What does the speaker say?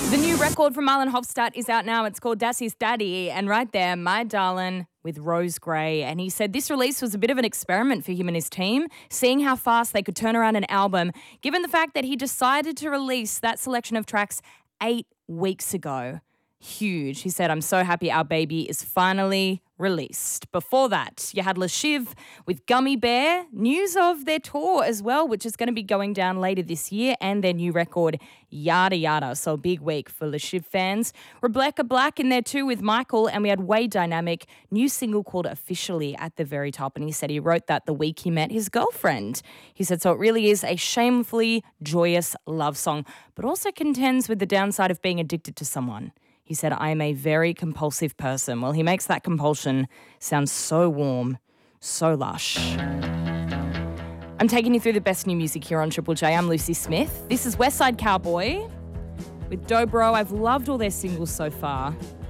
The new record from Marlon Hofstadt is out now. It's called Das ist Daddy. And right there, My Darlin' with Rose Gray. And he said this release was a bit of an experiment for him and his team, seeing how fast they could turn around an album, given the fact that he decided to release that selection of tracks 8 weeks ago. Huge. He said, I'm so happy our baby is finally released. Before that, you had Le Shiv with Gummy Bear. News of their tour as well, which is going to be going down later this year, and their new record, Yada Yada. So a big week for Le Shiv fans. Rebecca Black in there too with Michael, and we had Way Dynamic, new single called Officially at the very top. And he said he wrote that the week he met his girlfriend. He said, so it really is a shamefully joyous love song, but also contends with the downside of being addicted to someone. He said, I am a very compulsive person. Well, he makes that compulsion sound so warm, so lush. I'm taking you through the best new music here on Triple J. I'm Lucy Smith. This is Westside Cowboy with Dobro. I've loved all their singles so far.